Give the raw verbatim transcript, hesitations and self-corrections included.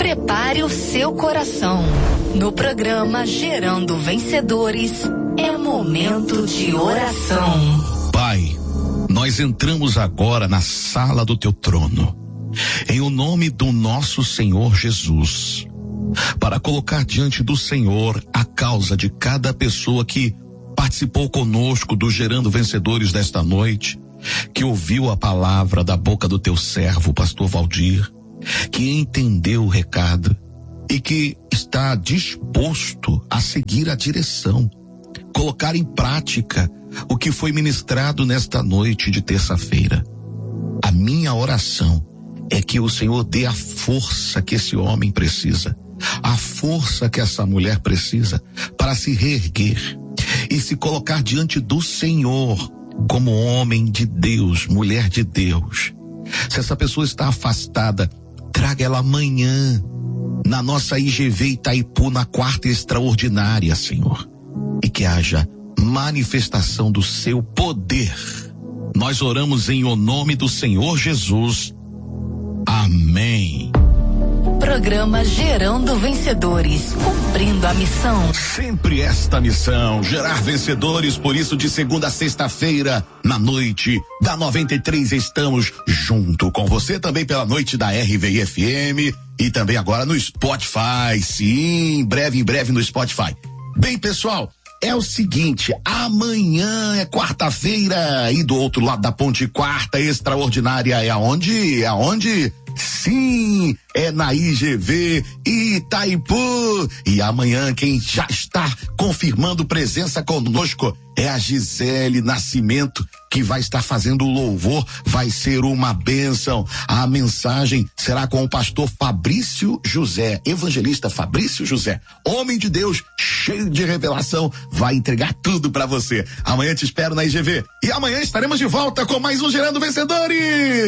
Prepare o seu coração. No programa Gerando Vencedores, é momento de oração. Pai, nós entramos agora na sala do teu trono, em o nome do nosso Senhor Jesus, para colocar diante do Senhor a causa de cada pessoa que participou conosco do Gerando Vencedores desta noite, que ouviu a palavra da boca do teu servo, pastor Valdir, que entendeu o recado e que está disposto a seguir a direção, colocar em prática o que foi ministrado nesta noite de terça-feira. A minha oração é que o Senhor dê a força que esse homem precisa, a força que essa mulher precisa para se reerguer e se colocar diante do Senhor como homem de Deus, mulher de Deus. Se essa pessoa está afastada, traga ela amanhã na nossa I G V Itaipu, na quarta extraordinária, Senhor, e que haja manifestação do seu poder. Nós oramos em o nome do Senhor Jesus. Amém. Programa Gerando Vencedores, cumprindo a missão. Sempre esta missão, gerar vencedores, por isso de segunda a sexta-feira, na noite da noventa e três, estamos junto com você, também pela noite da R V I F M e também agora no Spotify, sim, em breve, em breve no Spotify. Bem, pessoal, é o seguinte, amanhã é quarta-feira e do outro lado da ponte, quarta extraordinária é aonde? É aonde? Sim, é na I G V Itaipu. E amanhã quem já está confirmando presença conosco é a Gisele Nascimento, que vai estar fazendo o louvor, vai ser uma bênção. A mensagem será com o pastor Fabrício José, evangelista Fabrício José, homem de Deus, cheio de revelação, vai entregar tudo pra você. Amanhã te espero na I G V. E amanhã estaremos de volta com mais um Gerando Vencedores.